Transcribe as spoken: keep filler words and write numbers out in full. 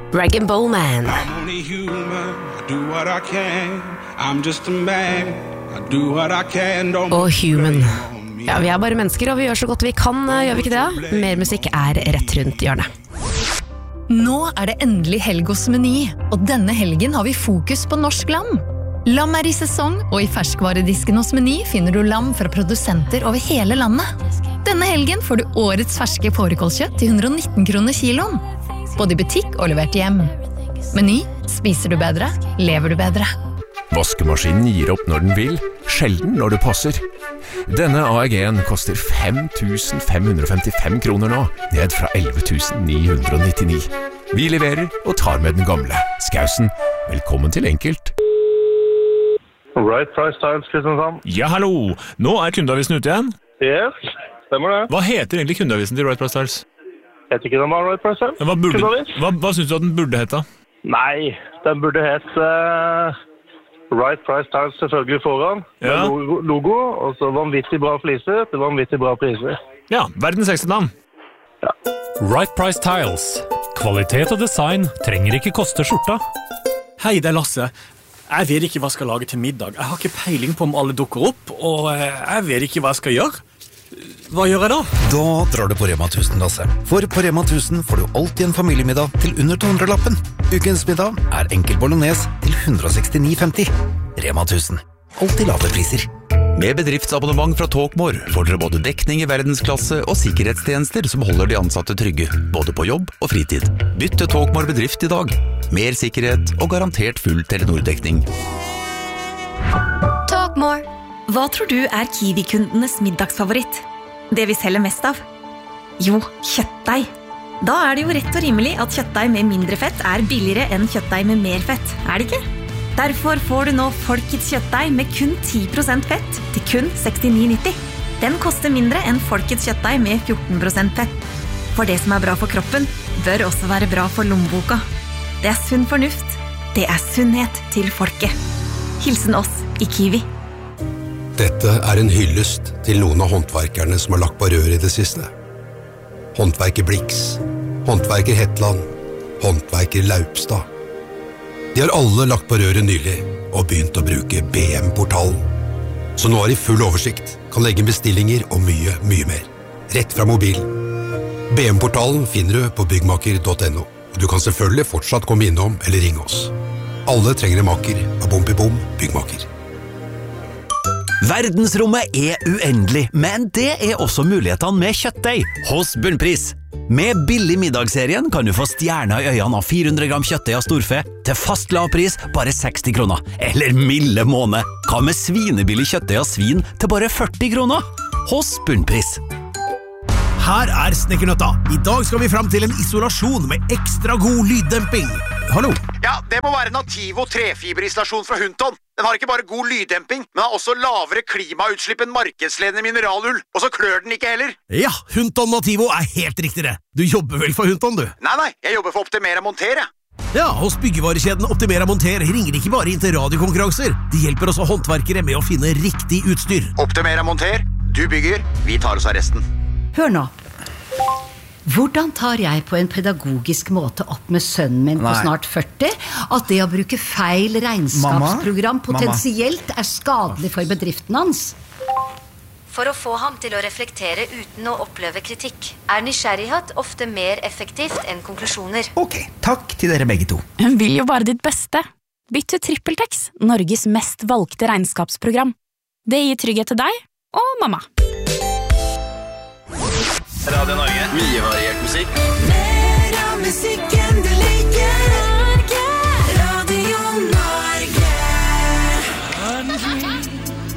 Rag and Bone Man. I'm only human, I do what I can. I'm just a man, I do what I can. Don't Og Human. Ja, vi er bare mennesker, og vi gjør så godt vi kan, gjør vi ikke det? Mer musikk er rett rundt hjørnet. Nå er det endelig helg hos Meny, og denne helgen har vi fokus på norsk lam. Lam er i sesong, og i ferskvaredisken hos Meny finner du lam fra produsenter over hele landet. Denne helgen får du årets ferske fårikålkjøtt til hundre og nitten kroner kiloen. Både i butikk og levert hjem. Meny, spiser du bedre, lever du bedre. Vaskemaskinen gir opp når den vil, sjelden når det passer. Denne A E G-en koster fem tusen fem hundre og femtifem kroner nå, ned fra elleve tusen ni hundre og nittini. Vi leverer og tar med den gamle. Skausen, velkommen til Enkelt. Right Price Tiles, Kristiansand. Ja, hallo. Nå er kundeavisen ute igjen. Yes, stemmer det. Hva heter egentlig kundeavisen til Right Price Tiles? Jeg vet ikke den var Right Price Tiles. Hva, burde, hva, hva synes du at den burde hete? Nei, den burde hete uh, Right Price Tiles selvfølgelig foran. Ja. Med logo, logo, og så vanvittig bra fliser til vanvittig bra priser. Ja, verdens sexy navn. Ja. Right Price Tiles. Kvalitet og design trenger ikke koste skjorta. Hei, det er Lasse. Jeg vet ikke hva jeg skal lage til middag. Jeg har ikke peiling på om alle dukker opp, og jeg vet ikke hva jeg skal gjøre. Hva gjør jeg da? Da drar du på Rema tusen, Lasse. For på Rema tusen får du alltid en familiemiddag til under to hundre lappen. Ukens middag er enkel bolognese til hundre og sekstini femti. Rema tusen. Alltid lave priser. Med bedriftsabonnement fra Talkmore får dere både dekning i verdensklasse og sikkerhetstjenester som holder de ansatte trygge, både på jobb og fritid. Bytt til Talkmore bedrift i dag. Mer sikkerhet og garantert full Telenor-dekning. Talkmore. Hva tror du er Kiwi-kundenes middagsfavoritt? Det vi selger mest av? Jo, kjøttdeig. Da er det jo rett og rimelig at kjøttdeig med mindre fett er billigere enn kjøttdeig med mer fett, er det ikke? Derfor får du nå Folkets kjøttdeig med kun ti prosent fett til kun sekstini nitti. Den koster mindre enn Folkets kjøttdeig med fjorten prosent fett. For det som er bra for kroppen, bør også være bra for lommeboka. Det er sunn fornuft. Det er sunnhet til folket. Hilsen oss i Kiwi. Dette er en hyllest til noen av håndverkerne som har lagt på rør i det siste. Håndverker Blix, håndverker Hetland, håndverker Laupstad. De har alle lagt på røret nylig og begynt å bruke B M-portalen. Så nå har de full oversikt, kan legge bestillinger og mye, mye mer. Rett fra mobilen. B M-portalen finner du på byggmaker punktum no, og du kan selvfølgelig fortsatt komme innom eller ringe oss. Alle trenger en maker av Bompibom byggmaker. Verdensrommet er uendelig, men det er også mulighetene med kjøttdeig hos Bunnpris. Med billig middagsserien kan du få stjerner i øynene av fire hundre gram kjøttdeig av storfe til fast lavpris bare seksti kroner. Eller milde måned. Hva med svinebillig kjøttdeig av svin til bare førti kroner? Hos Bunnpris. Her er Snekkernøtta. I dag skal vi frem til en isolasjon med ekstra god lyddemping. Hallo? Ja, det må være Nativo trefiberisolasjon fra Hunton. Den har ikke bare god lyddemping, men har også lavere klimautslipp enn markedsledende mineralull. Og så klør den ikke heller. Ja, Hunton Nativo er helt riktig det. Du jobber vel for Hunton, du? Nei, nei, jeg jobber for Optimera Monter, jeg. Ja, hos byggevarekjeden Optimera Monter ringer de ikke bare inn til radiokonkurranser. De hjelper også håndverkere med å finne riktig utstyr. Optimera Monter, du bygger, vi tar oss av resten. Hør nå. Hvordan tar jeg på en pedagogisk måte opp med sønnen min på snart førti at det å bruke feil regnskapsprogram potensielt er skadelig for bedriften hans? For å få ham til å reflektere uten å oppleve kritikk, er nysgjerrighet ofte mer effektivt enn konklusjoner. Ok, takk til dere begge to. Hun vil jo bare ditt beste. Bytt til TrippelTex, Norges mest valgte regnskapsprogram. Det gir trygghet til deg og mamma. Radio Norge. Mye variert musikk. Mer av musikk.